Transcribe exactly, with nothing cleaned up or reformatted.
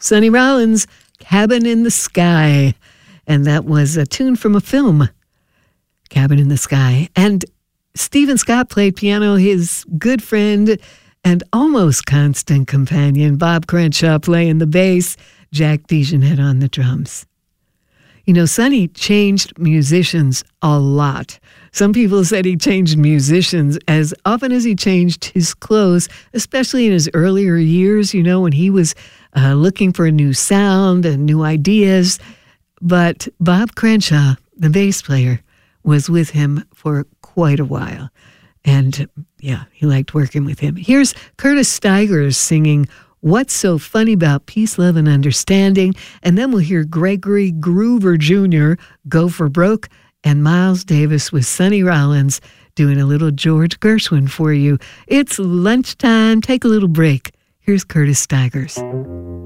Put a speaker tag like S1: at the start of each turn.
S1: Sonny Rollins, Cabin in the Sky. And that was a tune from a film, Cabin in the Sky. And Stephen Scott played piano. His good friend and almost constant companion, Bob Crenshaw, playing the bass. Jack DeJohnette on the drums. You know, Sonny changed musicians a lot. Some people said he changed musicians as often as he changed his clothes, especially in his earlier years, you know, when he was uh, looking for a new sound and new ideas. But Bob Crenshaw, the bass player, was with him for quite a while. And yeah, he liked working with him. Here's Curtis Stigers singing What's So Funny About Peace, Love, and Understanding. And then we'll hear Gregory Groover Junior, Go for Broke, and Miles Davis with Sonny Rollins doing a little George Gershwin for you. It's lunchtime. Take a little break. Here's Curtis Stigers.